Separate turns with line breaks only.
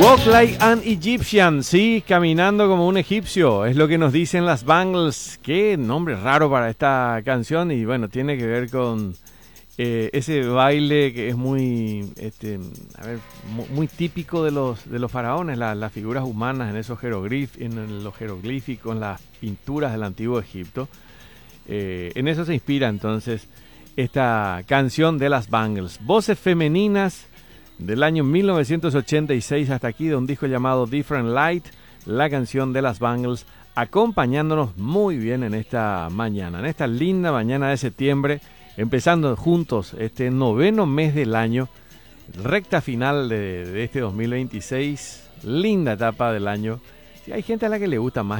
Walk like an Egyptian, sí, caminando como un egipcio, es lo que nos dicen las Bangles. Qué nombre raro para esta canción y bueno, tiene que ver con ese baile que es muy, muy típico de los faraones, las figuras humanas en esos en los jeroglíficos, en las pinturas del antiguo Egipto. En eso se inspira entonces esta canción de las Bangles. Voces femeninas del año 1986 hasta aquí, de un disco llamado Different Light, la canción de las Bangles, acompañándonos muy bien en esta mañana, en esta linda mañana de septiembre, empezando juntos este noveno mes del año, recta final de este 2026, linda etapa del año. Sí, hay gente a la que le gusta más